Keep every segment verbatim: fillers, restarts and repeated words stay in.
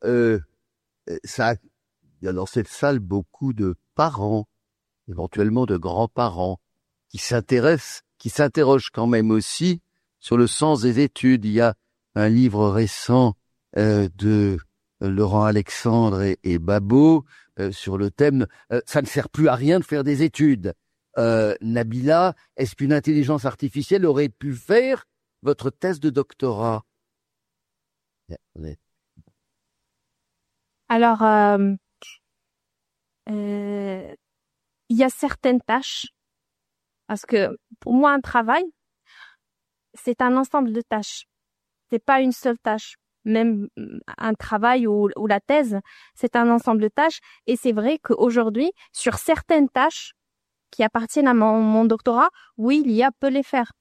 euh, ça, il y a dans cette salle beaucoup de parents, éventuellement de grands-parents, qui s'intéressent, qui s'interrogent quand même aussi sur le sens des études. Il y a un livre récent euh, de Laurent Alexandre et, et Babot euh, sur le thème euh, « Ça ne sert plus à rien de faire des études ». Euh, Nabila, est-ce qu'une intelligence artificielle aurait pu faire votre thèse de doctorat? Alors, euh, euh, il y a certaines tâches, parce que pour moi, un travail, c'est un ensemble de tâches. C'est pas une seule tâche. Même un travail ou, ou la thèse, c'est un ensemble de tâches. Et c'est vrai qu'aujourd'hui, sur certaines tâches qui appartiennent à mon, mon doctorat, oui, l'I A peut les faire.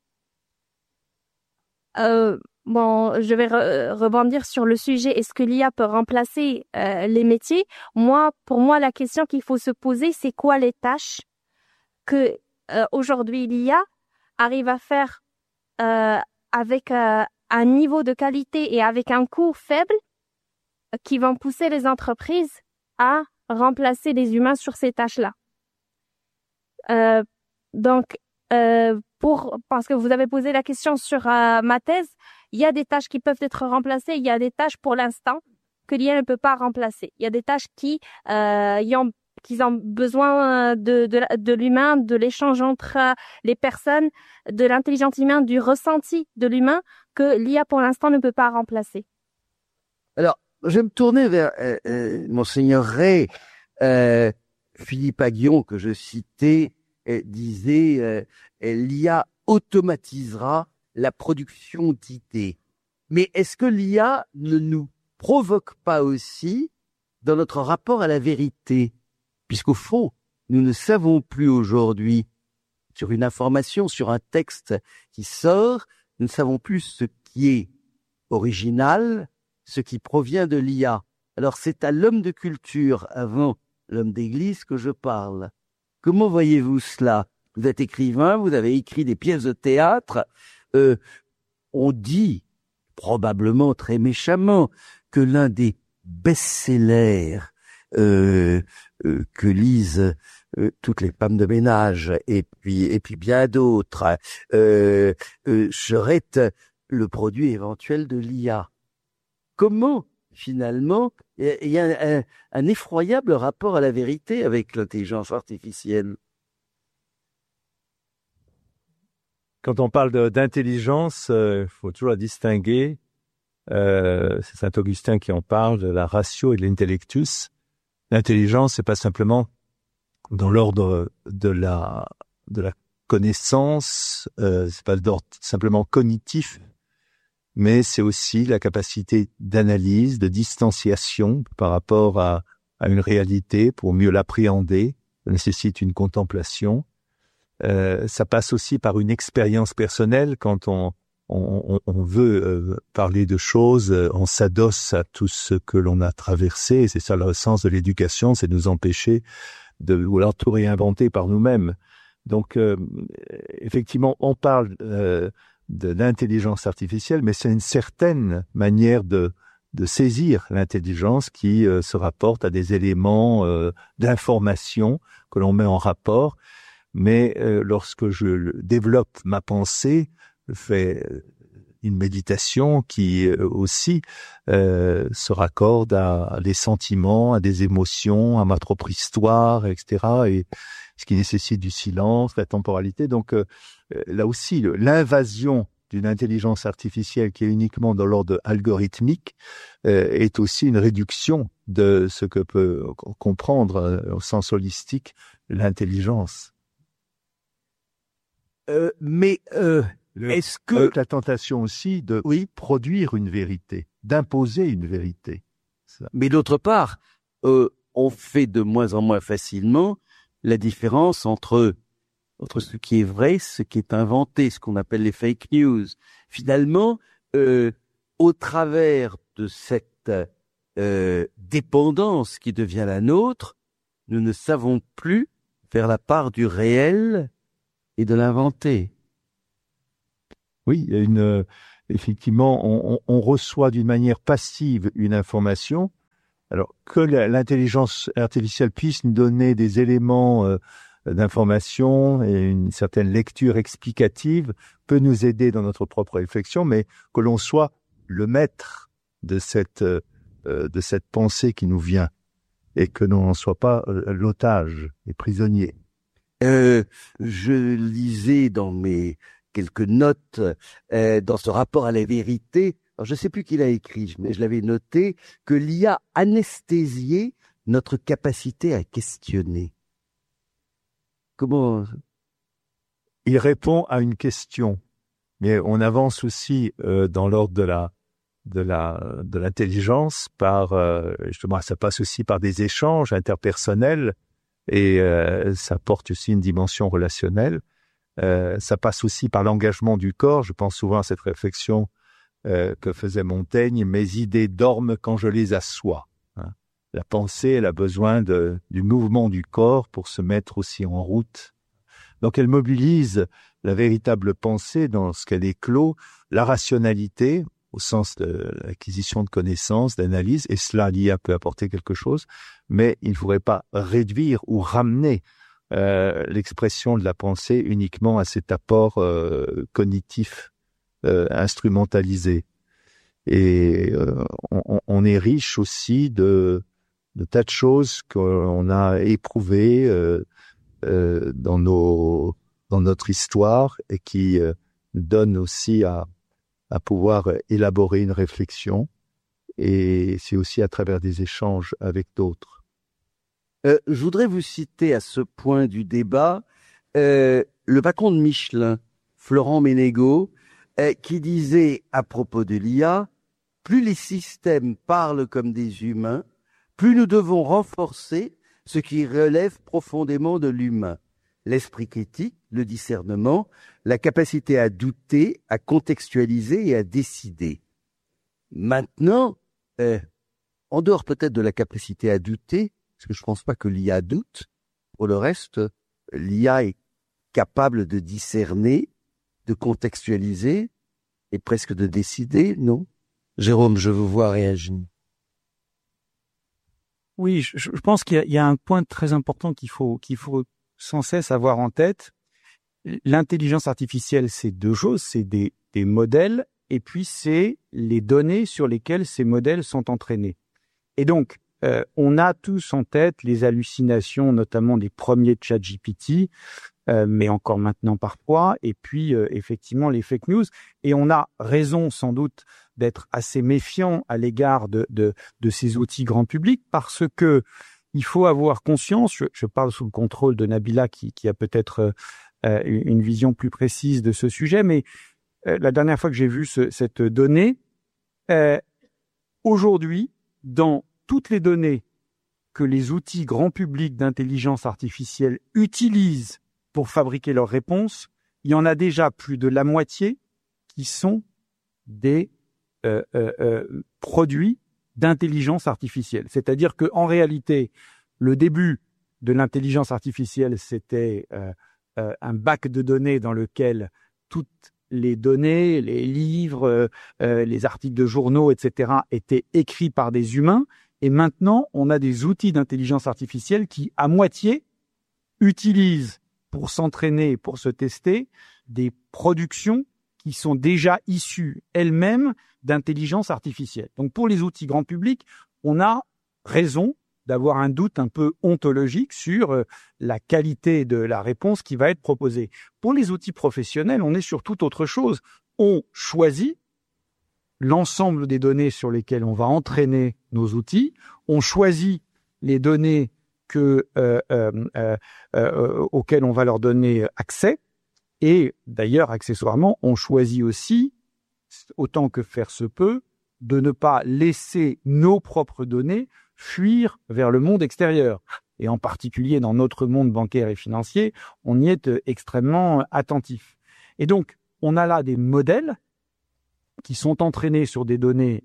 Euh, bon, je vais re- rebondir sur le sujet. Est-ce que l'I A peut remplacer euh, les métiers? Moi, pour moi, la question qu'il faut se poser, c'est quoi les tâches que euh, aujourd'hui l'I A arrive à faire euh, avec euh, un niveau de qualité et avec un coût faible euh, qui vont pousser les entreprises à remplacer les humains sur ces tâches-là. Euh, donc, euh, pour, parce que vous avez posé la question sur euh, ma thèse, il y a des tâches qui peuvent être remplacées, il y a des tâches pour l'instant que l'I A ne peut pas remplacer. Il y a des tâches qui, euh, y ont, qui ont besoin de, de, de l'humain, de l'échange entre euh, les personnes, de l'intelligence humaine, du ressenti de l'humain que l'I A pour l'instant ne peut pas remplacer. Alors, je vais me tourner vers euh, euh, Monseigneur Ray. Euh, Philippe Aghion, que je citais, euh, disait euh, euh, l'I A automatisera la production d'idées. Mais est-ce que l'I A ne nous provoque pas aussi dans notre rapport à la vérité? Puisqu'au fond, nous ne savons plus aujourd'hui, sur une information, sur un texte qui sort, nous ne savons plus ce qui est original, ce qui provient de l'I A. Alors c'est à l'homme de culture, avant l'homme d'église, que je parle. Comment voyez-vous cela? Vous êtes écrivain, vous avez écrit des pièces de théâtre. Euh, on dit, probablement très méchamment, que l'un des best-sellers euh, euh, que lisent euh, toutes les femmes de ménage et puis et puis bien d'autres euh, euh, serait le produit éventuel de l'I A. Comment, finalement, il y a un, un, un effroyable rapport à la vérité avec l'intelligence artificielle. Quand on parle de, d'intelligence, il euh, faut toujours la distinguer. Euh, c'est Saint Augustin qui en parle, de la ratio et de l'intellectus. L'intelligence, c'est pas simplement dans l'ordre de la de la connaissance, euh, c'est pas d'ordre simplement cognitif, mais c'est aussi la capacité d'analyse, de distanciation par rapport à, à une réalité pour mieux l'appréhender. Ça nécessite une contemplation. Euh, ça passe aussi par une expérience personnelle. Quand on, on, on veut euh, parler de choses, on s'adosse à tout ce que l'on a traversé. Et c'est ça le sens de l'éducation, c'est de nous empêcher de vouloir tout réinventer par nous-mêmes. Donc, euh, effectivement, on parle euh, de l'intelligence artificielle, mais c'est une certaine manière de, de saisir l'intelligence qui euh, se rapporte à des éléments euh, d'information que l'on met en rapport. Mais euh, lorsque je développe ma pensée, je fais une méditation qui euh, aussi euh, se raccorde à, à des sentiments, à des émotions, à ma propre histoire, et cetera. Et ce qui nécessite du silence, la temporalité. Donc euh, là aussi, le, l'invasion d'une intelligence artificielle qui est uniquement dans l'ordre algorithmique euh, est aussi une réduction de ce que peut comprendre euh, au sens holistique l'intelligence. Euh, mais euh, Le, est-ce que... Avec la tentation aussi de oui, produire une vérité, d'imposer une vérité. Ça. Mais d'autre part, euh, on fait de moins en moins facilement la différence entre, entre ce qui est vrai, ce qui est inventé, ce qu'on appelle les fake news. Finalement, euh, au travers de cette euh, dépendance qui devient la nôtre, nous ne savons plus faire la part du réel et de l'inventé. Oui, il y a une, effectivement, on, on, on reçoit d'une manière passive une information, Alors, que l'intelligence artificielle puisse nous donner des éléments euh, d'information et une certaine lecture explicative peut nous aider dans notre propre réflexion, mais que l'on soit le maître de cette, euh, de cette pensée qui nous vient et que l'on n'en soit pas euh, l'otage et prisonnier. Euh, je lisais dans mes quelques notes, euh, dans ce rapport à la vérité, alors je ne sais plus qui l'a écrit, mais je l'avais noté, que l'I A anesthésiait notre capacité à questionner. Comment? Il répond à une question, mais on avance aussi euh, dans l'ordre de la de la de l'intelligence par euh, justement, ça passe aussi par des échanges interpersonnels et euh, ça porte aussi une dimension relationnelle. Euh, ça passe aussi par l'engagement du corps. Je pense souvent à cette réflexion euh, que faisait Montaigne: mes idées dorment quand je les assois. Hein. La pensée, elle a besoin de, du mouvement du corps pour se mettre aussi en route. Donc elle mobilise la véritable pensée dans ce qu'elle éclot, la rationalité au sens de l'acquisition de connaissances, d'analyse, et cela, l'I A peut apporter quelque chose, mais il ne faudrait pas réduire ou ramener euh, l'expression de la pensée uniquement à cet apport euh, cognitif euh, instrumentalisé. Et euh, on, on est riche aussi de, de tas de choses qu'on a éprouvées euh, euh, dans nos dans notre histoire et qui euh, donnent aussi à à pouvoir élaborer une réflexion, et c'est aussi à travers des échanges avec d'autres. Euh, je voudrais vous citer à ce point du débat euh, le patron de Michelin, Florent Ménégo, euh, qui disait à propos de l'I A: plus les systèmes parlent comme des humains, plus nous devons renforcer ce qui relève profondément de l'humain. L'esprit critique, le discernement, la capacité à douter, à contextualiser et à décider. Maintenant, euh, en dehors peut-être de la capacité à douter, parce que je ne pense pas que l'I A doute, pour le reste, l'I A est capable de discerner, de contextualiser et presque de décider, non? Jérôme, je vous vois réagir. Oui, je, je pense qu'il y a, il y a un point très important qu'il faut, qu'il faut sans cesse avoir en tête. L'intelligence artificielle, c'est deux choses, c'est des, des modèles et puis c'est les données sur lesquelles ces modèles sont entraînés. Et donc, euh, on a tous en tête les hallucinations, notamment des premiers ChatGPT, euh, mais encore maintenant parfois, et puis euh, effectivement les fake news. Et on a raison sans doute d'être assez méfiant à l'égard de, de, de ces outils grand public, parce que il faut avoir conscience, je, je parle sous le contrôle de Nabila qui, qui a peut-être euh, une vision plus précise de ce sujet, mais euh, la dernière fois que j'ai vu ce, cette donnée, euh, aujourd'hui, dans toutes les données que les outils grand public d'intelligence artificielle utilisent pour fabriquer leurs réponses, il y en a déjà plus de la moitié qui sont des euh, euh, euh, produits d'intelligence artificielle. C'est-à-dire que en réalité, le début de l'intelligence artificielle, c'était euh, euh, un bac de données dans lequel toutes les données, les livres, euh, les articles de journaux, et cetera, étaient écrits par des humains. Et maintenant, on a des outils d'intelligence artificielle qui, à moitié, utilisent pour s'entraîner, pour se tester, des productions qui sont déjà issues elles-mêmes d'intelligence artificielle. Donc, pour les outils grand public, on a raison d'avoir un doute un peu ontologique sur euh, la qualité de la réponse qui va être proposée. Pour les outils professionnels, on est sur toute autre chose. On choisit l'ensemble des données sur lesquelles on va entraîner nos outils. On choisit les données que, euh, euh, euh, euh, auxquelles on va leur donner accès. Et d'ailleurs, accessoirement, on choisit aussi, autant que faire se peut, de ne pas laisser nos propres données fuir vers le monde extérieur. Et en particulier dans notre monde bancaire et financier, on y est extrêmement attentif. Et donc, on a là des modèles qui sont entraînés sur des données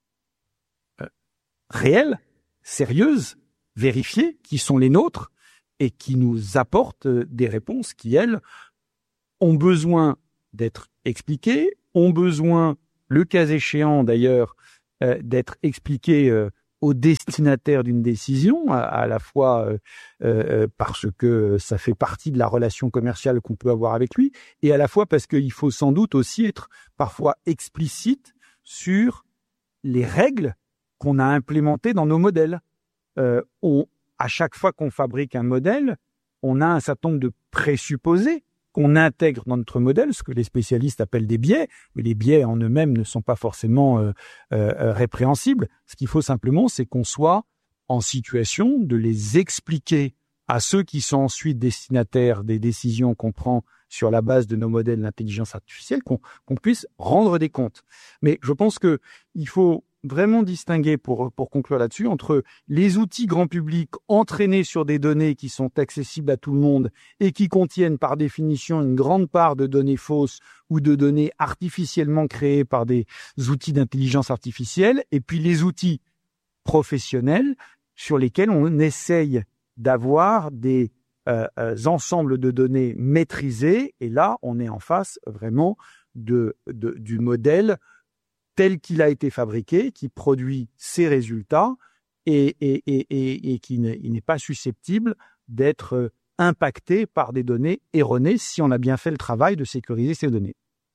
euh, réelles, sérieuses, vérifiées, qui sont les nôtres et qui nous apportent des réponses qui, elles, ont besoin d'être expliquées, ont besoin, le cas échéant d'ailleurs, euh, d'être expliquées euh, au destinataire d'une décision, à, à la fois euh, euh, parce que ça fait partie de la relation commerciale qu'on peut avoir avec lui, et à la fois parce qu'il faut sans doute aussi être parfois explicite sur les règles qu'on a implémentées dans nos modèles. Euh, on, à chaque fois qu'on fabrique un modèle, on a un certain nombre de présupposés qu'on intègre dans notre modèle, ce que les spécialistes appellent des biais, mais les biais en eux-mêmes ne sont pas forcément euh, euh, répréhensibles. Ce qu'il faut simplement, c'est qu'on soit en situation de les expliquer à ceux qui sont ensuite destinataires des décisions qu'on prend sur la base de nos modèles d'intelligence artificielle, qu'on qu'on puisse rendre des comptes. Mais je pense que il faut vraiment distinguer, pour, pour conclure là-dessus, entre les outils grand public entraînés sur des données qui sont accessibles à tout le monde et qui contiennent par définition une grande part de données fausses ou de données artificiellement créées par des outils d'intelligence artificielle, et puis les outils professionnels sur lesquels on essaye d'avoir des euh, euh, ensembles de données maîtrisés, et là on est en face vraiment de, de, du modèle tel qu'il a été fabriqué, qui produit ses résultats et, et, et, et, et qui n'est pas susceptible d'être impacté par des données erronées si on a bien fait le travail de sécuriser ces données.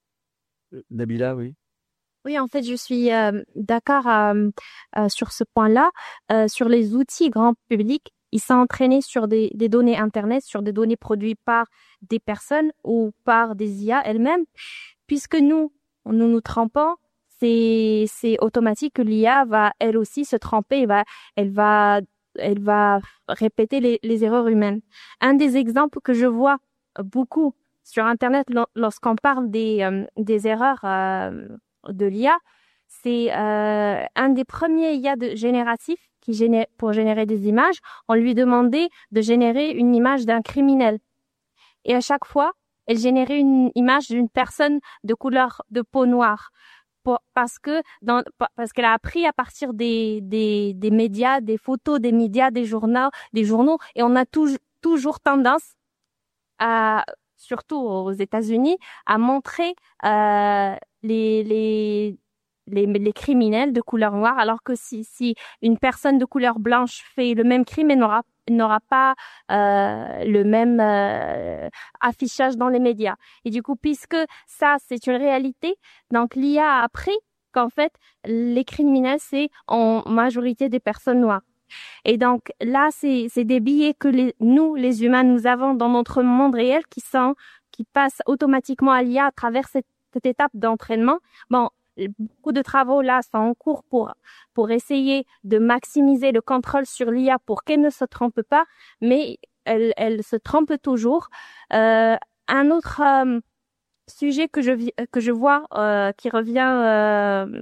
Nabila, oui. Oui, en fait, je suis euh, d'accord euh, euh, sur ce point-là. Euh, sur les outils grand public, ils sont entraînés sur des, des données Internet, sur des données produites par des personnes ou par des I A elles-mêmes, puisque nous, nous nous trompons. C'est, c'est automatique que l'I A va, elle aussi, se tromper, elle va, elle va, elle va répéter les, les erreurs humaines. Un des exemples que je vois beaucoup sur Internet lorsqu'on parle des, euh, des erreurs euh, de l'I A, c'est euh, un des premiers I A de, génératifs qui génère, pour générer des images, on lui demandait de générer une image d'un criminel. Et à chaque fois, elle générait une image d'une personne de couleur de peau noire. Pour, parce que dans, parce qu'elle a appris à partir des, des, des médias, des photos des médias, des journaux, des journaux, et on a toujours, toujours tendance à, surtout aux États-Unis, à montrer, euh, les, les, les, les criminels de couleur noire, alors que si, si une personne de couleur blanche fait le même crime, elle n'aura n'aura pas euh, le même euh, affichage dans les médias. Et du coup, puisque ça, c'est une réalité, donc l'I A a appris qu'en fait, les criminels, c'est en majorité des personnes noires. Et donc là, c'est c'est des biais que les, nous, les humains, nous avons dans notre monde réel qui sont qui passent automatiquement à l'I A à travers cette, cette étape d'entraînement. Bon, beaucoup de travaux là sont en cours pour pour essayer de maximiser le contrôle sur l'I A pour qu'elle ne se trompe pas, mais elle elle se trompe toujours. Euh, un autre euh, sujet que je que je vois euh, qui revient euh,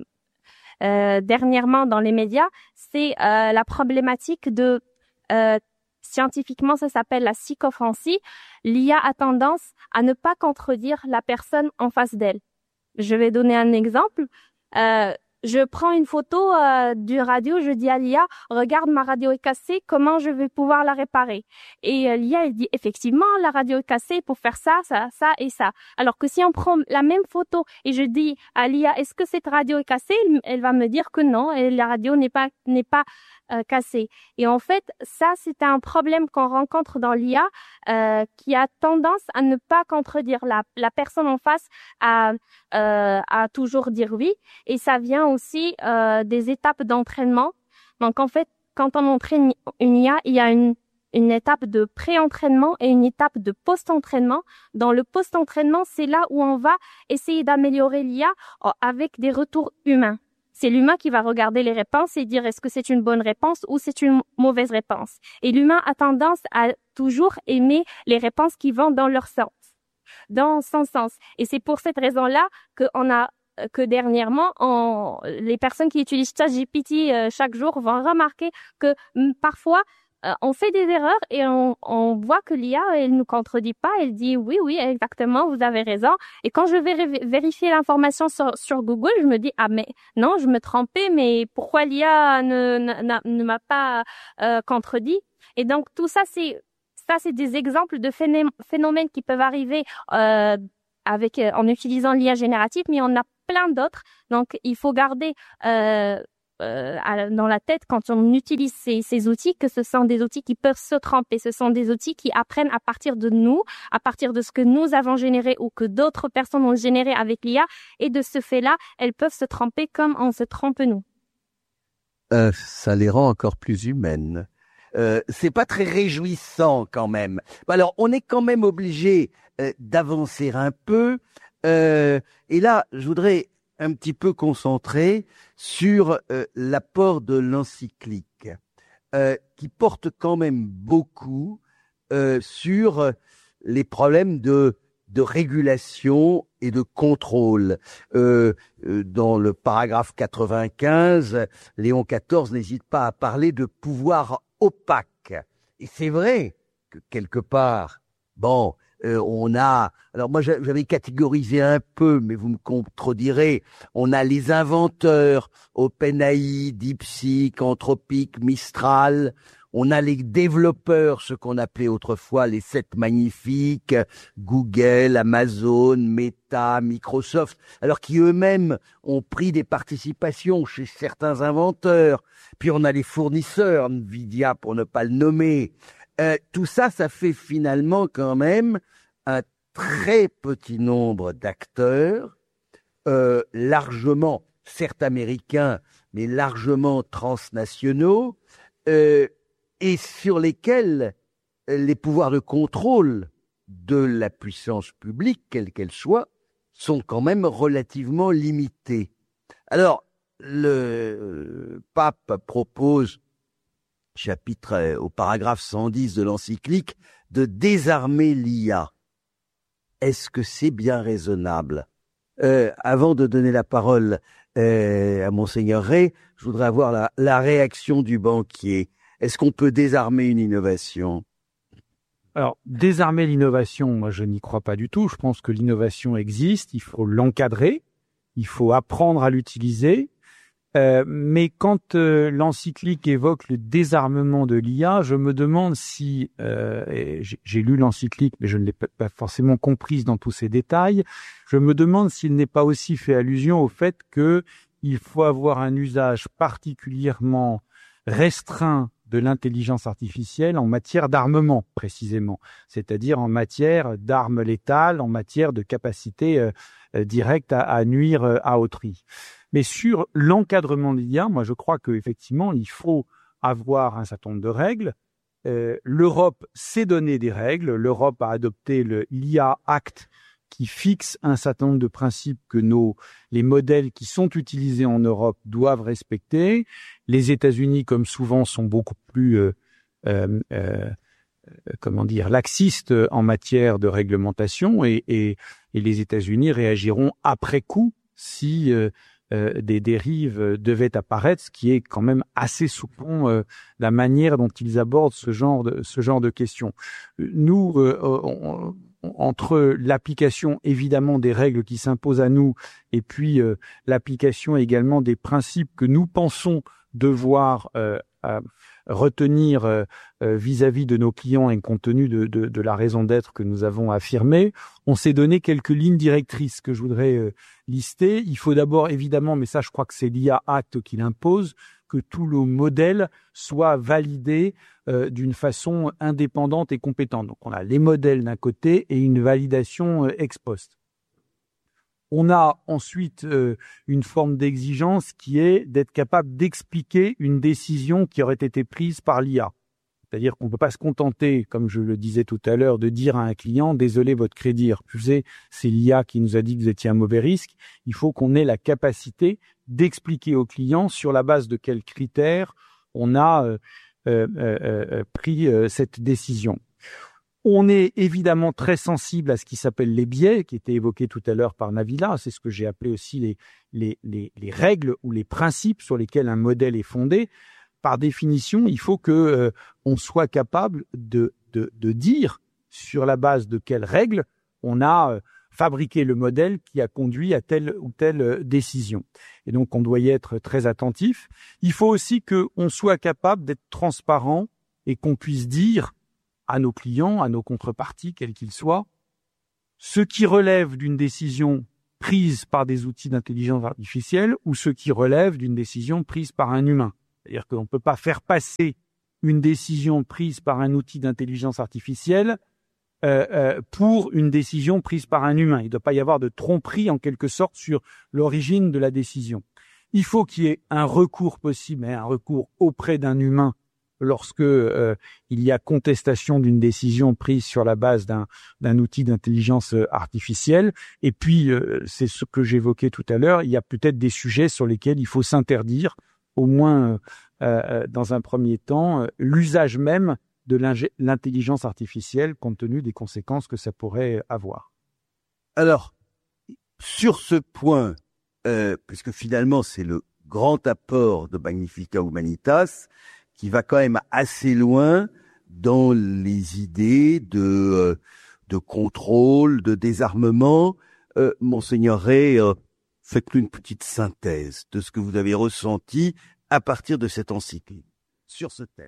euh, dernièrement dans les médias, c'est euh, la problématique de euh, scientifiquement ça s'appelle la sycophantie. L'I A a tendance à ne pas contredire la personne en face d'elle. Je vais donner un exemple. Euh, je prends une photo euh, du radio, je dis à l'I A, regarde, ma radio est cassée, comment je vais pouvoir la réparer? Et euh, l'I A, elle dit, effectivement, la radio est cassée pour faire ça, ça, ça et ça. Alors que si on prend la même photo et je dis à l'I A, est-ce que cette radio est cassée? Elle va me dire que non, et la radio n'est pas, n'est pas euh, cassée. Et en fait, ça, c'est un problème qu'on rencontre dans l'I A euh, qui a tendance à ne pas contredire la, la personne en face, à, euh, à toujours dire oui. Et ça vient aussi euh, des étapes d'entraînement. Donc en fait, quand on entraîne une I A, il y a une une étape de pré-entraînement et une étape de post-entraînement. Dans le post-entraînement, c'est là où on va essayer d'améliorer l'I A avec des retours humains. C'est l'humain qui va regarder les réponses et dire est-ce que c'est une bonne réponse ou c'est une mauvaise réponse. Et l'humain a tendance à toujours aimer les réponses qui vont dans leur sens, dans son sens. Et c'est pour cette raison-là qu'on a que dernièrement, on, les personnes qui utilisent ChatGPT euh, chaque jour vont remarquer que m, parfois, euh, on fait des erreurs et on, on voit que l'I A, elle nous contredit pas, elle dit oui, oui, exactement, vous avez raison. Et quand je vais ré- vérifier l'information sur, sur Google, je me dis ah mais non, je me trompais, mais pourquoi l'I A ne, ne, ne m'a pas euh, contredit? Et donc tout ça, c'est ça, c'est des exemples de phénomènes qui peuvent arriver euh, avec en utilisant l'I A générative, mais on a plein d'autres. Donc, il faut garder euh, euh, à, dans la tête quand on utilise ces, ces outils, que ce sont des outils qui peuvent se tromper. Ce sont des outils qui apprennent à partir de nous, à partir de ce que nous avons généré ou que d'autres personnes ont généré avec l'I A. Et de ce fait-là, elles peuvent se tromper comme on se trompe nous. Euh, ça les rend encore plus humaines. Euh, c'est pas très réjouissant quand même. Alors, on est quand même obligé euh, d'avancer un peu. Euh, et là, je voudrais un petit peu concentrer sur euh, l'apport de l'encyclique, euh, qui porte quand même beaucoup euh, sur les problèmes de, de régulation et de contrôle. Euh, euh, dans le paragraphe quatre-vingt-quinze, Léon quatorze n'hésite pas à parler de pouvoir opaque. Et c'est vrai que quelque part, bon, euh, on a, alors moi j'avais catégorisé un peu, mais vous me contredirez, on a les inventeurs, OpenAI, DeepSeek, Anthropic, Mistral, on a les développeurs, ce qu'on appelait autrefois les sept magnifiques, Google, Amazon, Meta, Microsoft, alors qui eux-mêmes ont pris des participations chez certains inventeurs. Puis on a les fournisseurs, Nvidia pour ne pas le nommer. Euh, tout ça, ça fait finalement quand même un très petit nombre d'acteurs, euh, largement, certes américains, mais largement transnationaux, euh, et sur lesquels les pouvoirs de contrôle de la puissance publique, quelle qu'elle soit, sont quand même relativement limités. Alors, le pape propose, chapitre au paragraphe cent dix de l'encyclique, de désarmer l'I A. Est-ce que c'est bien raisonnable? euh, Avant de donner la parole euh, à Monseigneur Ray, je voudrais avoir la, la réaction du banquier. Est-ce qu'on peut désarmer une innovation? Alors, désarmer l'innovation, moi je n'y crois pas du tout. Je pense que l'innovation existe, il faut l'encadrer, il faut apprendre à l'utiliser. Euh, mais quand euh, l'encyclique évoque le désarmement de l'I A, je me demande si, euh, et j'ai, j'ai lu l'encyclique, mais je ne l'ai pas, pas forcément comprise dans tous ses détails, je me demande s'il n'est pas aussi fait allusion au fait qu'il faut avoir un usage particulièrement restreint de l'intelligence artificielle en matière d'armement, précisément, c'est-à-dire en matière d'armes létales, en matière de capacité euh, euh, directe à, à nuire euh, à autrui. Mais sur l'encadrement de l'I A, moi je crois qu'effectivement, il faut avoir un certain nombre de règles. Euh, L'Europe s'est donné des règles. L'Europe a adopté le l'I A Act qui fixe un certain nombre de principes que nos, les modèles qui sont utilisés en Europe doivent respecter. Les États-Unis, comme souvent, sont beaucoup plus, euh, euh, euh, comment dire, laxistes en matière de réglementation et, et, et les États-Unis réagiront après coup si euh, euh, des dérives devaient apparaître, ce qui est quand même assez soupçon euh, la manière dont ils abordent ce genre de, ce genre de questions. Nous, euh, on, entre l'application évidemment des règles qui s'imposent à nous et puis euh, l'application également des principes que nous pensons devoir euh, euh, retenir euh, euh, vis-à-vis de nos clients et compte tenu de, de, de la raison d'être que nous avons affirmée, on s'est donné quelques lignes directrices que je voudrais euh, lister. Il faut d'abord évidemment, mais ça je crois que c'est l'I A Act qui l'impose, que tout le modèle soit validé euh, d'une façon indépendante et compétente. Donc on a les modèles d'un côté et une validation euh, ex post. On a ensuite euh, une forme d'exigence qui est d'être capable d'expliquer une décision qui aurait été prise par l'I A. C'est-à-dire qu'on ne peut pas se contenter, comme je le disais tout à l'heure, de dire à un client « Désolé, votre crédit est refusé, c'est l'I A qui nous a dit que vous étiez un mauvais risque ». Il faut qu'on ait la capacité d'expliquer au client sur la base de quels critères on a euh, euh, euh, pris euh, cette décision. On est évidemment très sensible à ce qui s'appelle les biais, qui était évoqué tout à l'heure par Nabila. C'est ce que j'ai appelé aussi les, les, les, les règles ou les principes sur lesquels un modèle est fondé. Par définition, il faut que euh, on soit capable de, de, de dire sur la base de quelles règles on a euh, fabriqué le modèle qui a conduit à telle ou telle euh, décision. Et donc, on doit y être très attentif. Il faut aussi qu'on soit capable d'être transparent et qu'on puisse dire à nos clients, à nos contreparties, quels qu'ils soient, ce qui relève d'une décision prises par des outils d'intelligence artificielle ou ce qui relève d'une décision prise par un humain. C'est-à-dire qu'on ne peut pas faire passer une décision prise par un outil d'intelligence artificielle euh, euh, pour une décision prise par un humain. Il ne doit pas y avoir de tromperie en quelque sorte sur l'origine de la décision. Il faut qu'il y ait un recours possible, hein, un recours auprès d'un humain lorsque euh, il y a contestation d'une décision prise sur la base d'un, d'un outil d'intelligence artificielle. Et puis, euh, c'est ce que j'évoquais tout à l'heure, il y a peut-être des sujets sur lesquels il faut s'interdire, au moins euh, dans un premier temps, l'usage même de l'intelligence artificielle compte tenu des conséquences que ça pourrait avoir. Alors, sur ce point, euh, puisque finalement c'est le grand apport de Magnifica Humanitas, qui va quand même assez loin dans les idées de, euh, de contrôle, de désarmement. Euh, Monseigneur Ray, euh, faites-nous une petite synthèse de ce que vous avez ressenti à partir de cette encyclique sur ce thème.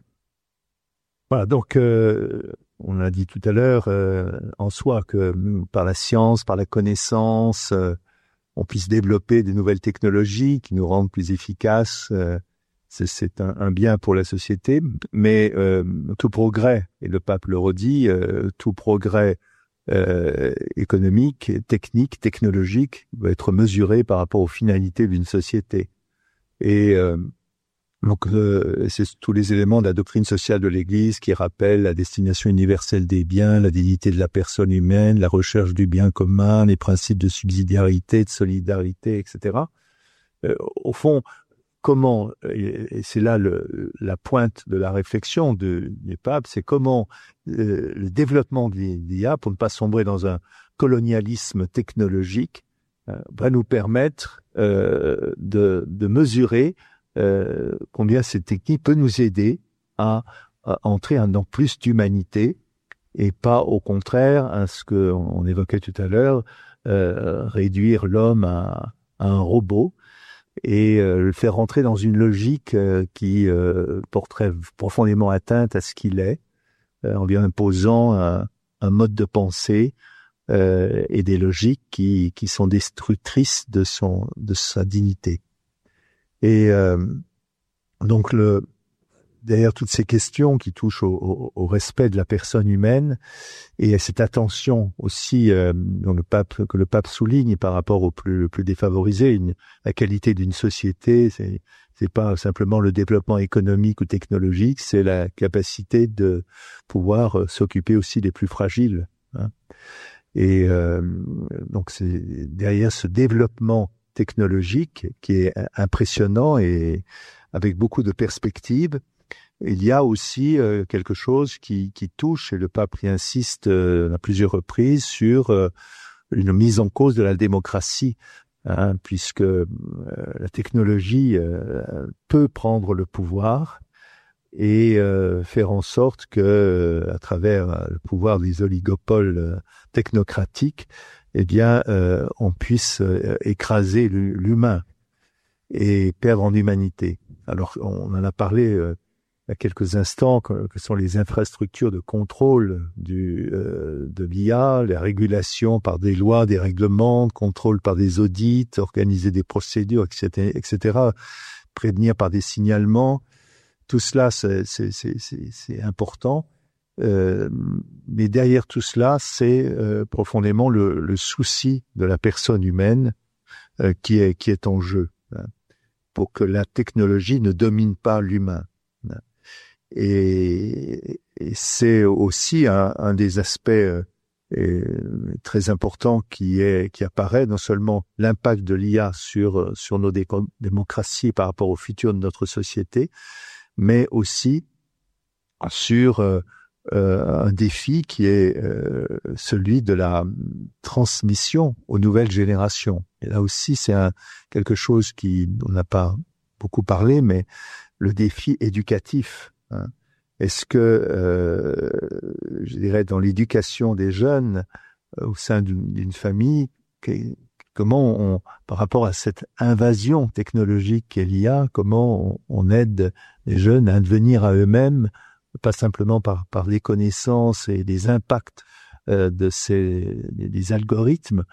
Voilà, donc euh, on a dit tout à l'heure euh, en soi que par la science, par la connaissance, euh, on puisse développer des nouvelles technologies qui nous rendent plus efficaces. Euh, c'est, c'est un, un bien pour la société, mais euh, tout progrès, et le pape le redit, euh, tout progrès euh, économique, technique, technologique doit être mesuré par rapport aux finalités d'une société. Et euh, donc, euh, c'est tous les éléments de la doctrine sociale de l'Église qui rappellent la destination universelle des biens, la dignité de la personne humaine, la recherche du bien commun, les principes de subsidiarité, de solidarité, et cetera. Euh, au fond, comment, et c'est là le, la pointe de la réflexion de, du pape, c'est comment euh, le développement de l'I A, pour ne pas sombrer dans un colonialisme technologique, euh, va nous permettre euh, de, de mesurer Euh, combien cette technique peut nous aider à, à entrer dans plus d'humanité et pas au contraire à ce que on évoquait tout à l'heure, euh, réduire l'homme à, à un robot et euh, le faire rentrer dans une logique euh, qui euh, porterait profondément atteinte à ce qu'il est, euh, en lui imposant un, un mode de pensée euh, et des logiques qui, qui sont destructrices de son de sa dignité. Et euh, donc, le, derrière toutes ces questions qui touchent au, au, au respect de la personne humaine et à cette attention aussi euh, dont le pape, que le pape souligne par rapport aux plus, plus défavorisés, une, la qualité d'une société, c'est, c'est pas simplement le développement économique ou technologique, c'est la capacité de pouvoir euh, s'occuper aussi des plus fragiles. Hein. Et euh, donc, c'est derrière ce développement technologique qui est impressionnant et avec beaucoup de perspectives. Il y a aussi euh, quelque chose qui, qui touche, et le pape y insiste euh, à plusieurs reprises, sur euh, une mise en cause de la démocratie, hein, puisque euh, la technologie euh, peut prendre le pouvoir et euh, faire en sorte que, euh, à travers le pouvoir des oligopoles euh, technocratiques, eh bien, euh, on puisse euh, écraser l'humain et perdre en humanité. Alors, on en a parlé euh, il y a quelques instants, que, que sont les infrastructures de contrôle du, euh, de l'I A, la régulation par des lois, des règlements, contrôle par des audits, organiser des procédures, et cetera, et cetera, prévenir par des signalements. Tout cela, c'est, c'est, c'est, c'est, c'est important. Euh, mais derrière tout cela, c'est euh, profondément le, le souci de la personne humaine euh, qui est qui est en jeu, hein, pour que la technologie ne domine pas l'humain. Hein. Et, et c'est aussi un, un des aspects euh, très importants qui est qui apparaît, non seulement l'impact de l'I A sur sur nos dé- démocraties par rapport au futur de notre société, mais aussi sur euh, Euh, un défi qui est euh, celui de la transmission aux nouvelles générations. Et là aussi, c'est un, quelque chose qui, on n'a pas beaucoup parlé, mais le défi éducatif. Hein. Est-ce que, euh, je dirais, dans l'éducation des jeunes, euh, au sein d'une, d'une famille, que, comment on, par rapport à cette invasion technologique qu'est l'I A, comment on, on aide les jeunes à devenir à eux-mêmes, pas simplement par, par les connaissances et les impacts euh, de ces des algorithmes,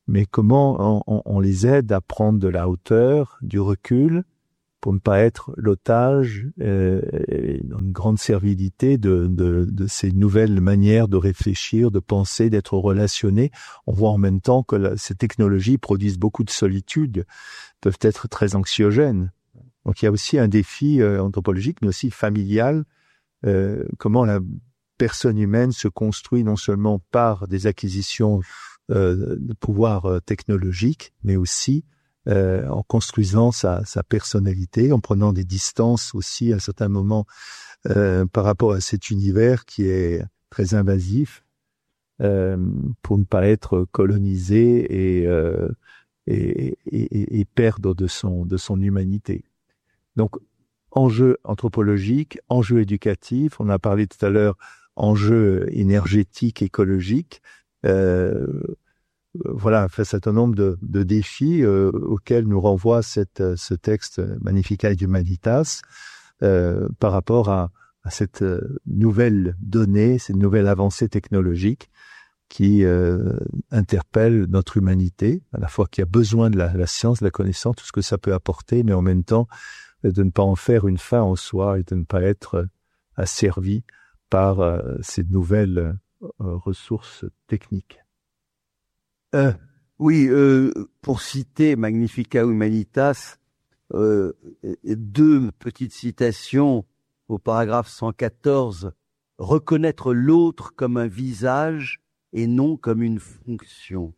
mais comment on, on les aide à prendre de la hauteur, du recul, pour ne pas être l'otage, euh, une grande servilité de, de, de ces nouvelles manières de réfléchir, de penser, d'être relationné. On voit en même temps que la, ces technologies produisent beaucoup de solitude, peuvent être très anxiogènes. Donc il y a aussi un défi euh, anthropologique, mais aussi familial, euh, comment la personne humaine se construit non seulement par des acquisitions euh, de pouvoir euh, technologique, mais aussi Euh, en construisant sa, sa personnalité, en prenant des distances aussi à certains moments euh, par rapport à cet univers qui est très invasif, euh, pour ne pas être colonisé et, euh, et, et, et perdre de son, de son humanité. Donc, enjeu anthropologique, enjeu éducatif, on a parlé tout à l'heure, enjeu énergétique, écologique, euh, voilà, un certain nombre de, de défis euh, auxquels nous renvoie cette, ce texte Magnificat Humanitas euh, par rapport à, à cette nouvelle donnée, cette nouvelle avancée technologique qui euh, interpelle notre humanité, à la fois qui a besoin de la, la science, de la connaissance, tout ce que ça peut apporter, mais en même temps de ne pas en faire une fin en soi et de ne pas être asservi par euh, ces nouvelles euh, ressources techniques. Euh, oui, euh, pour citer Magnificat Humanitas, euh, deux petites citations au paragraphe cent quatorze. Reconnaître l'autre comme un visage et non comme une fonction.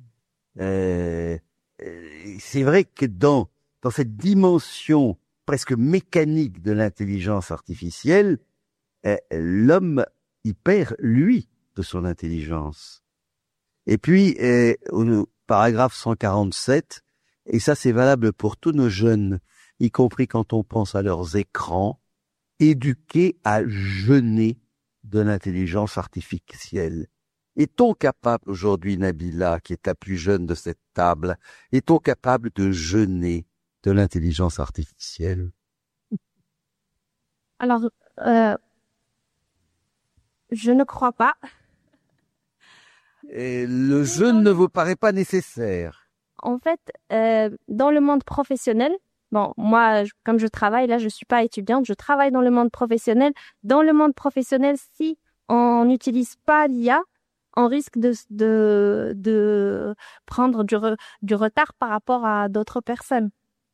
Euh, c'est vrai que dans, dans cette dimension presque mécanique de l'intelligence artificielle, euh, l'homme y perd, lui, de son intelligence. Et puis, euh, au paragraphe cent quarante-sept, et ça c'est valable pour tous nos jeunes, y compris quand on pense à leurs écrans, éduqués à jeûner de l'intelligence artificielle. Est-on capable aujourd'hui, Nabila, qui est la plus jeune de cette table, est-on capable de jeûner de l'intelligence artificielle? Alors, euh, je ne crois pas. Et le jeûne ne vous paraît pas nécessaire? En fait, euh, dans le monde professionnel, bon, moi, je, comme je travaille, là, je suis pas étudiante, je travaille dans le monde professionnel. Dans le monde professionnel, si on n'utilise pas l'I A, on risque de, de, de prendre du, re, du retard par rapport à d'autres personnes.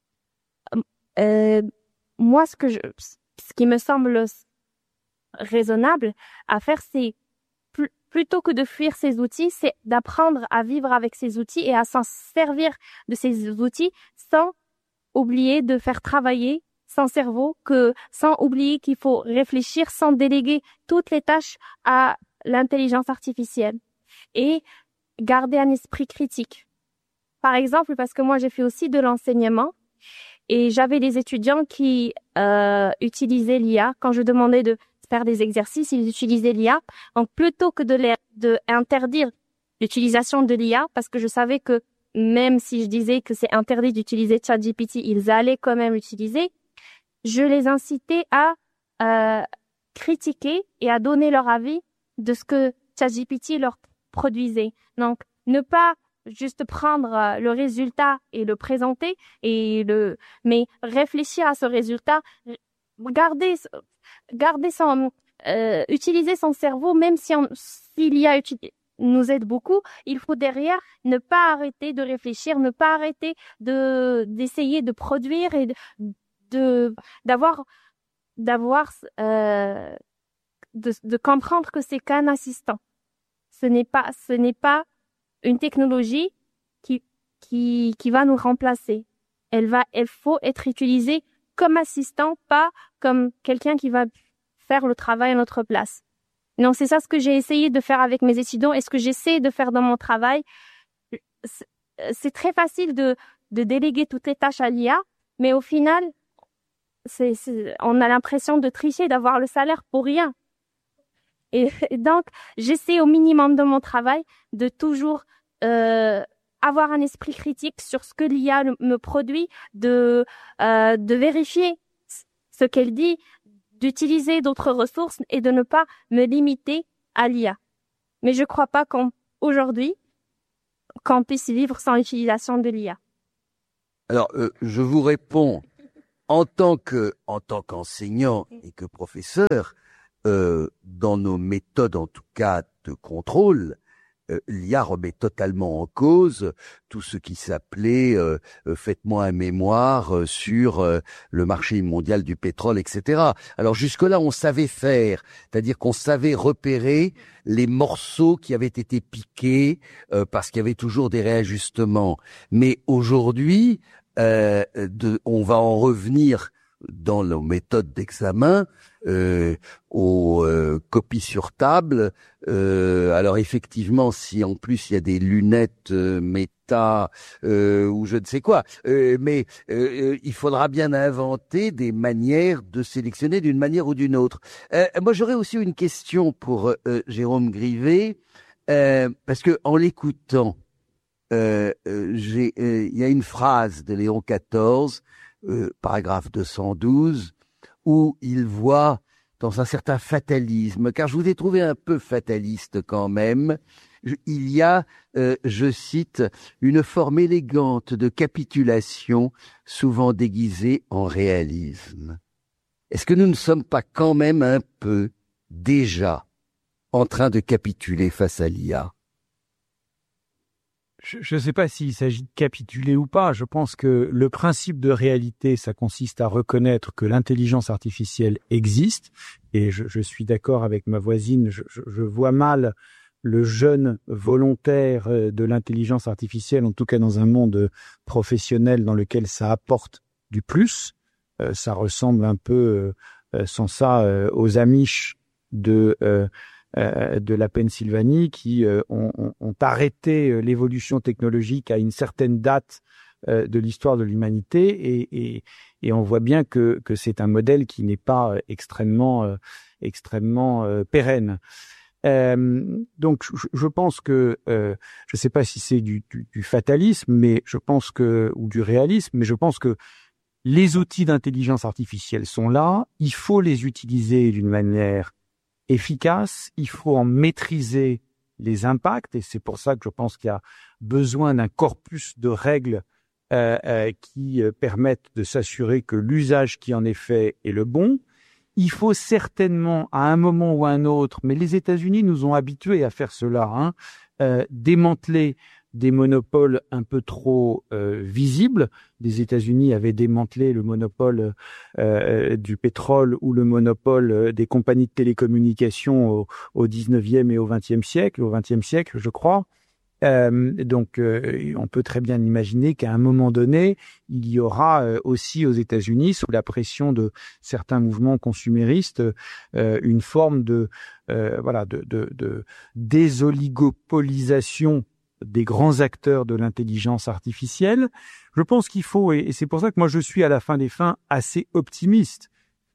Euh, moi, ce que je, ce qui me semble raisonnable à faire, c'est plus, plutôt que de fuir ces outils, c'est d'apprendre à vivre avec ces outils et à s'en servir de ces outils sans oublier de faire travailler son cerveau, que sans oublier qu'il faut réfléchir, sans déléguer toutes les tâches à l'intelligence artificielle et garder un esprit critique. Par exemple, parce que moi j'ai fait aussi de l'enseignement et j'avais des étudiants qui euh, utilisaient l'I A quand je demandais de faire des exercices, ils utilisaient l'I A. Donc plutôt que de les de interdire l'utilisation de l'I A, parce que je savais que même si je disais que c'est interdit d'utiliser ChatGPT, ils allaient quand même l'utiliser, je les incitais à euh, critiquer et à donner leur avis de ce que ChatGPT leur produisait. Donc, ne pas juste prendre le résultat et le présenter, et le, mais réfléchir à ce résultat, garder, garder son, euh, utiliser son cerveau, même si on, s'il y a utilisé, nous aide beaucoup, il faut derrière ne pas arrêter de réfléchir, ne pas arrêter de d'essayer de produire et de de d'avoir d'avoir euh, de, de comprendre que c'est qu'un assistant. Ce n'est pas ce n'est pas une technologie qui qui qui va nous remplacer. Elle va elle faut être utilisée comme assistant, pas comme quelqu'un qui va faire le travail à notre place. Non, c'est ça ce que j'ai essayé de faire avec mes étudiants et ce que j'essaie de faire dans mon travail. C'est très facile de, de déléguer toutes les tâches à l'I A, mais au final, c'est, c'est, on a l'impression de tricher, d'avoir le salaire pour rien. Et, et donc, j'essaie au minimum de mon travail de toujours euh, avoir un esprit critique sur ce que l'I A me produit, de, euh, de vérifier ce qu'elle dit, d'utiliser d'autres ressources et de ne pas me limiter à l'I A. Mais je crois pas qu'aujourd'hui, qu'on puisse vivre sans utilisation de l'I A? Alors, euh, je vous réponds en tant que, en tant qu'enseignant et que professeur, euh, dans nos méthodes, en tout cas, de contrôle, euh, l'I A remet totalement en cause tout ce qui s'appelait euh, euh, faites-moi un mémoire euh, sur euh, le marché mondial du pétrole, et cetera. Alors jusque-là, on savait faire, c'est-à-dire qu'on savait repérer les morceaux qui avaient été piqués euh, parce qu'il y avait toujours des réajustements. Mais aujourd'hui, euh, de, on va en revenir dans nos méthodes d'examen euh, aux euh, copies sur table. Euh, alors effectivement, si en plus il y a des lunettes euh, méta euh, ou je ne sais quoi, euh, mais euh, il faudra bien inventer des manières de sélectionner d'une manière ou d'une autre. Euh, moi, j'aurais aussi une question pour euh, Jérôme Grivet, euh, parce que en l'écoutant, euh, euh, j'ai, euh, il y a une phrase de Léon quatorze. Euh, paragraphe deux cent douze, où il voit dans un certain fatalisme, car je vous ai trouvé un peu fataliste quand même, il y a, euh, je cite, une forme élégante de capitulation, souvent déguisée en réalisme. Est-ce que nous ne sommes pas quand même un peu, déjà, en train de capituler face à l'I A ? Je ne sais pas s'il s'agit de capituler ou pas. Je pense que le principe de réalité, ça consiste à reconnaître que l'intelligence artificielle existe. Et je, je suis d'accord avec ma voisine, je, je, je vois mal le jeune volontaire de l'intelligence artificielle, en tout cas dans un monde professionnel dans lequel ça apporte du plus. Euh, ça ressemble un peu, euh, sans ça, euh, aux Amish de... Euh, Euh, de la Pennsylvanie qui euh, ont, ont, ont arrêté euh, l'évolution technologique à une certaine date euh, de l'histoire de l'humanité et, et, et on voit bien que, que c'est un modèle qui n'est pas euh, extrêmement, euh, extrêmement euh, pérenne. Euh, donc je, je pense que, euh, je ne sais pas si c'est du, du, du fatalisme, mais je pense que ou du réalisme, mais je pense que les outils d'intelligence artificielle sont là, il faut les utiliser d'une manière efficace, il faut en maîtriser les impacts et c'est pour ça que je pense qu'il y a besoin d'un corpus de règles euh, euh, qui euh, permettent de s'assurer que l'usage qui en est fait est le bon. Il faut certainement à un moment ou à un autre, mais les États-Unis nous ont habitués à faire cela, hein, euh, démanteler des monopoles un peu trop euh, visibles. Les États-Unis avaient démantelé le monopole euh, du pétrole ou le monopole des compagnies de télécommunications au, au dix-neuvième et au vingtième siècle, au vingtième siècle, je crois. Euh, donc, euh, on peut très bien imaginer qu'à un moment donné, il y aura euh, aussi aux États-Unis, sous la pression de certains mouvements consuméristes, euh, une forme de euh, voilà de, de, de désoligopolisation des grands acteurs de l'intelligence artificielle. Je pense qu'il faut, et c'est pour ça que moi je suis à la fin des fins assez optimiste.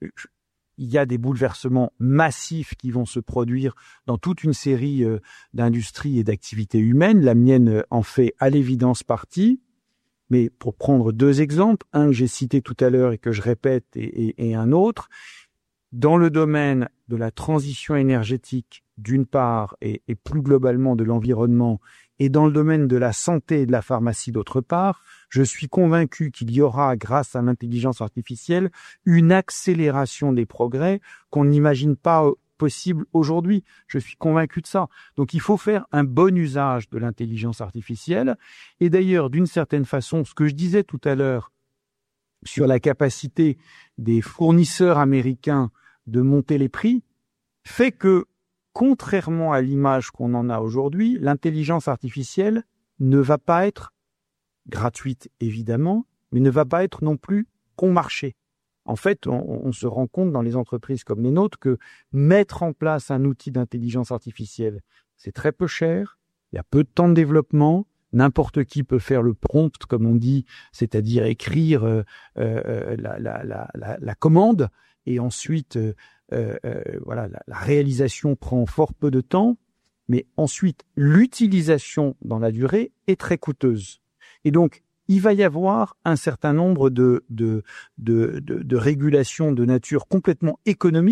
Il y a des bouleversements massifs qui vont se produire dans toute une série euh, d'industries et d'activités humaines. La mienne en fait à l'évidence partie. Mais pour prendre deux exemples, un que j'ai cité tout à l'heure et que je répète et, et, et un autre, dans le domaine de la transition énergétique d'une part et, et plus globalement de l'environnement et dans le domaine de la santé et de la pharmacie d'autre part, je suis convaincu qu'il y aura, grâce à l'intelligence artificielle, une accélération des progrès qu'on n'imagine pas possible aujourd'hui. Je suis convaincu de ça. Donc il faut faire un bon usage de l'intelligence artificielle. Et d'ailleurs, d'une certaine façon, ce que je disais tout à l'heure sur la capacité des fournisseurs américains de monter les prix, fait que, contrairement à l'image qu'on en a aujourd'hui, l'intelligence artificielle ne va pas être gratuite, évidemment, mais ne va pas être non plus bon marché. En fait, on, on se rend compte dans les entreprises comme les nôtres que mettre en place un outil d'intelligence artificielle, c'est très peu cher, il y a peu de temps de développement, n'importe qui peut faire le prompt, comme on dit, c'est-à-dire écrire euh, euh, la, la, la, la, la commande, et ensuite, euh, euh, voilà, la, la réalisation prend fort peu de temps, mais ensuite, l'utilisation dans la durée est très coûteuse. Et donc, il va y avoir un certain nombre de, de, de, de, de régulations de nature complètement économique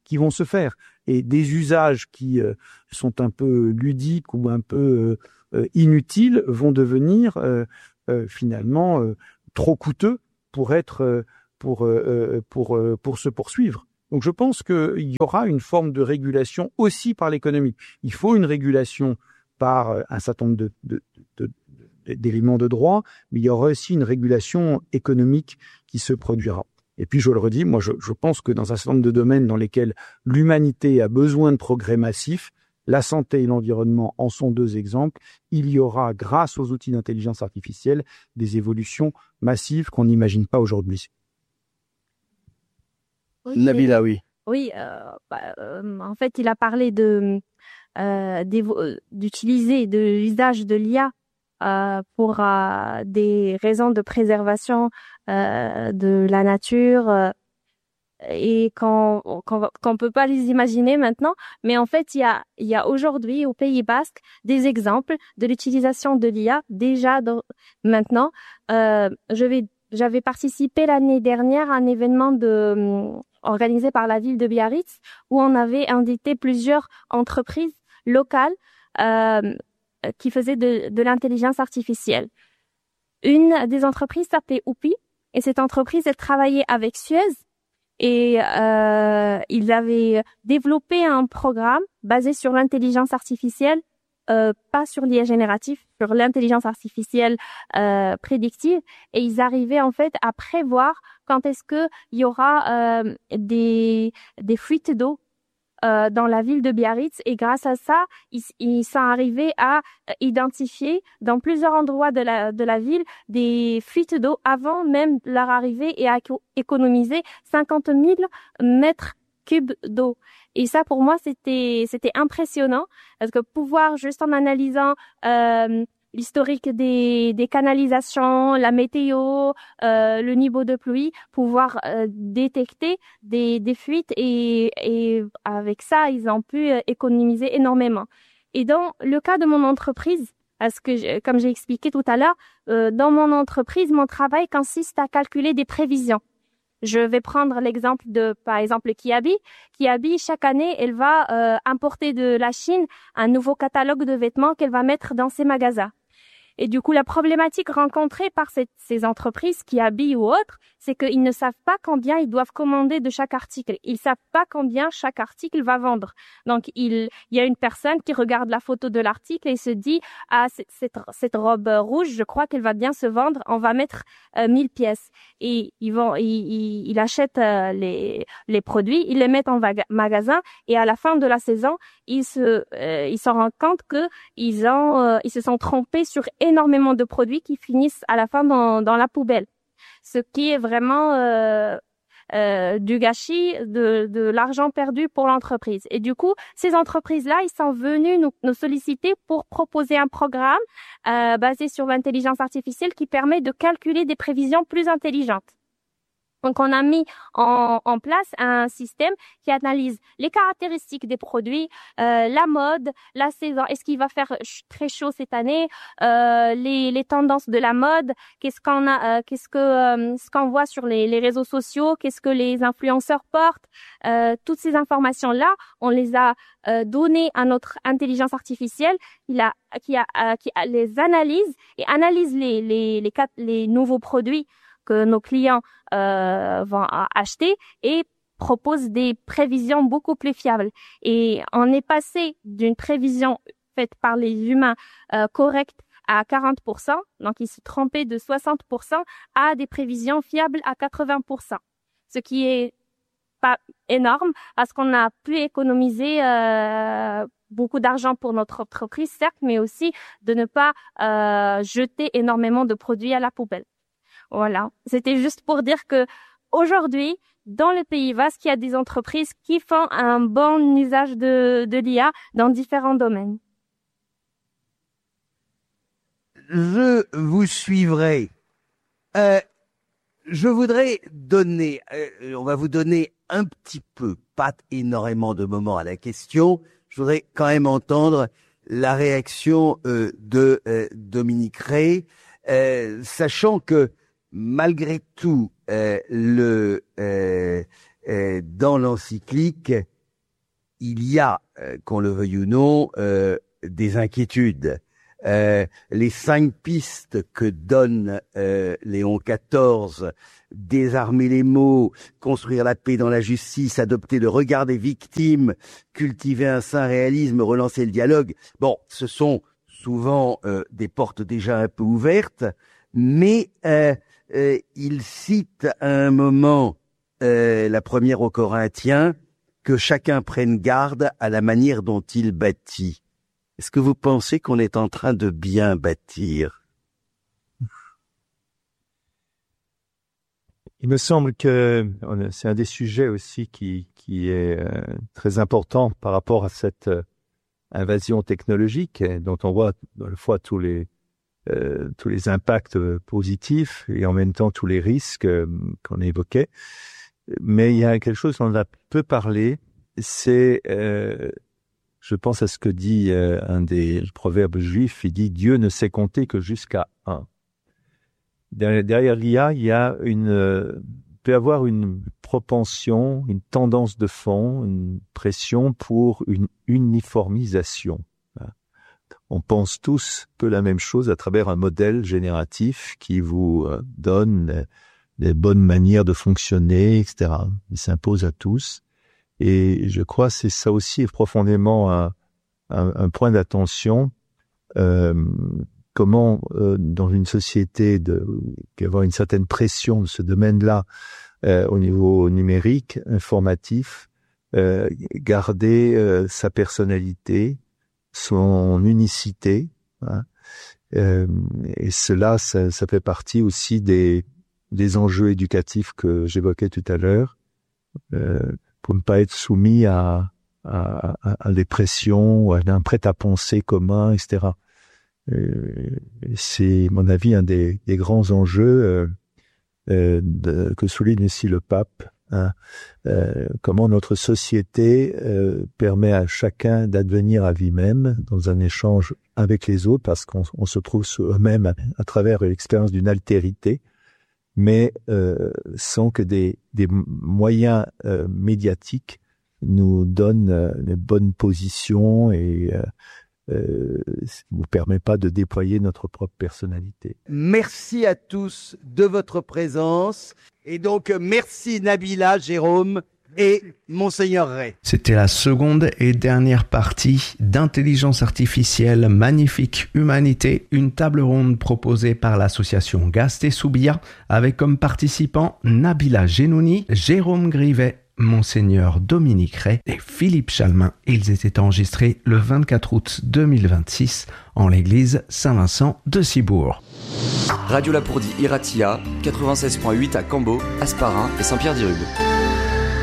qui vont se faire. Et des usages qui euh, sont un peu ludiques ou un peu euh, inutiles vont devenir euh, euh, finalement euh, trop coûteux pour être euh, pour euh, pour euh, pour se poursuivre. Donc je pense qu'il y aura une forme de régulation aussi par l'économie. Il faut une régulation par euh, un certain nombre de, de, de, de, d'éléments de droit, mais il y aura aussi une régulation économique qui se produira. Et puis je le redis, moi je, je pense que dans un certain nombre de domaines dans lesquels l'humanité a besoin de progrès massifs, la santé et l'environnement en sont deux exemples, il y aura, grâce aux outils d'intelligence artificielle, des évolutions massives qu'on n'imagine pas aujourd'hui. Oui, Nabila, oui. Oui, euh, bah, euh, en fait, il a parlé de euh, d'utiliser de l'usage de l'I A euh, pour euh, des raisons de préservation euh, de la nature euh, et qu'on qu'on qu'on peut pas les imaginer maintenant. Mais en fait, il y a il y a aujourd'hui au Pays Basque des exemples de l'utilisation de l'I A déjà dans, maintenant. Euh, je vais j'avais participé l'année dernière à un événement de organisé par la ville de Biarritz, où on avait invité plusieurs entreprises locales euh, qui faisaient de, de l'intelligence artificielle. Une des entreprises s'appelait Oupi, et cette entreprise, elle travaillait avec Suez, et euh, ils avaient développé un programme basé sur l'intelligence artificielle, euh, pas sur l'I A génératif, sur l'intelligence artificielle euh, prédictive, et ils arrivaient en fait à prévoir quand est-ce que il y aura euh, des des fuites d'eau euh, dans la ville de Biarritz, et grâce à ça, ils, ils sont arrivés à identifier dans plusieurs endroits de la de la ville des fuites d'eau avant même leur arrivée, et à économiser cinquante mille mètres cubes d'eau. Et ça, pour moi, c'était c'était impressionnant, parce que pouvoir, juste en analysant euh, l'historique des, des canalisations, la météo, euh, le niveau de pluie, pouvoir euh, détecter des, des fuites, et, et avec ça, ils ont pu économiser énormément. Et dans le cas de mon entreprise, parce que, je, comme j'ai expliqué tout à l'heure, euh, dans mon entreprise, mon travail consiste à calculer des prévisions. Je vais prendre l'exemple de, par exemple, Kiabi. Kiabi, chaque année, elle va euh, importer de la Chine un nouveau catalogue de vêtements qu'elle va mettre dans ses magasins. Et du coup, la problématique rencontrée par cette, ces entreprises, Kiabi ou autres, c'est qu'ils ne savent pas combien ils doivent commander de chaque article. Ils savent pas combien chaque article va vendre. Donc, il, il y a une personne qui regarde la photo de l'article et se dit, ah, cette, cette, cette robe rouge, je crois qu'elle va bien se vendre. On va mettre euh, mille pièces. Et ils vont, ils, ils, ils achètent euh, les, les produits, ils les mettent en magasin, et à la fin de la saison, ils se, euh, ils s'en rendent compte que ils ont, euh, ils se sont trompés sur énormément de produits qui finissent à la fin dans, dans la poubelle. Ce qui est vraiment euh, euh, du gâchis, de, de l'argent perdu pour l'entreprise. Et du coup, ces entreprises-là, ils sont venus nous, nous solliciter pour proposer un programme euh, basé sur l'intelligence artificielle qui permet de calculer des prévisions plus intelligentes. Donc, on a mis en, en place un système qui analyse les caractéristiques des produits, euh, la mode, la saison. Est-ce qu'il va faire très chaud cette année, euh, les, les tendances de la mode, qu'est-ce qu'on a, euh, qu'est-ce que euh, ce qu'on voit sur les, les réseaux sociaux, qu'est-ce que les influenceurs portent. Euh, toutes ces informations-là, on les a euh, données à notre intelligence artificielle, il a, qui, a, euh, qui a, les analyse et analyse les les les, les nouveaux produits que nos clients euh, vont acheter, et propose des prévisions beaucoup plus fiables. Et on est passé d'une prévision faite par les humains euh, correcte à quarante pour cent, donc ils se trompaient de soixante pour cent, à des prévisions fiables à quatre-vingts pour cent. Ce qui est pas énorme, parce qu'on a pu économiser euh, beaucoup d'argent pour notre entreprise, certes, mais aussi de ne pas euh, jeter énormément de produits à la poubelle. Voilà, c'était juste pour dire que aujourd'hui, dans le Pays Basque, il y a des entreprises qui font un bon usage de, de l'I A dans différents domaines. Je vous suivrai. Euh, je voudrais donner, euh, on va vous donner un petit peu, pas énormément de moments à la question. Je voudrais quand même entendre la réaction euh, de euh, Dominique Rey, euh, sachant que malgré tout, euh, le, euh, euh, dans l'encyclique, il y a, euh, qu'on le veuille ou non, euh, des inquiétudes. Euh, les cinq pistes que donne euh, Léon quatorze, désarmer les mots, construire la paix dans la justice, adopter le regard des victimes, cultiver un sain réalisme, relancer le dialogue. Bon, ce sont souvent euh, des portes déjà un peu ouvertes, mais euh, euh, il cite à un moment euh, la première aux Corinthiens, que chacun prenne garde à la manière dont il bâtit. Est-ce que vous pensez qu'on est en train de bien bâtir? Il me semble que c'est un des sujets aussi qui, qui est euh, très important par rapport à cette euh, invasion technologique dont on voit à la fois tous les, euh, tous les impacts positifs et en même temps tous les risques euh, qu'on évoquait. Mais il y a quelque chose dont on a peu parlé, c'est... Euh, Je pense à ce que dit euh, un des proverbes juifs, il dit « Dieu ne sait compter que jusqu'à un ». Derrière, derrière l'I A, il y a une, euh, peut y avoir une propension, une tendance de fond, une pression pour une uniformisation. On pense tous un peu la même chose à travers un modèle génératif qui vous euh, donne des bonnes manières de fonctionner, et cetera. Il s'impose à tous. Et je crois que c'est ça aussi profondément un, un, un point d'attention. Euh, comment, euh, dans une société, de, avoir une certaine pression de ce domaine-là euh, au niveau numérique, informatif, euh, garder euh, sa personnalité, son unicité. Hein, euh, et cela, ça, ça fait partie aussi des, des enjeux éducatifs que j'évoquais tout à l'heure. Euh, pour ne pas être soumis à, à, à, à des pressions, à un prêt-à-penser commun, et cetera. Euh, c'est, à mon avis, un des, des grands enjeux euh, euh, de, que souligne ici le pape. Hein. Euh, comment notre société euh, permet à chacun d'advenir à lui-même dans un échange avec les autres, parce qu'on on se trouve eux-mêmes à, à travers l'expérience d'une altérité, mais euh, sans que des, des moyens euh, médiatiques nous donnent euh, les bonnes positions et euh, euh, vous permet pas de déployer notre propre personnalité. Merci à tous de votre présence et donc merci Nabila, Jérôme et Monseigneur Ray. C'était la seconde et dernière partie d'Intelligence artificielle magnifique humanité, une table ronde proposée par l'association Gast Soubia avec comme participants Nabila Genouni, Jérôme Grivet, Monseigneur Dominique Ray et Philippe Chalmin. Ils étaient enregistrés le vingt-quatre août deux mille vingt-six en l'église Saint-Vincent de Cibourg. Radio Lapourdie Iratia, quatre-vingt-seize virgule huit à Cambo, Asparin et Saint-Pierre-d'Irube.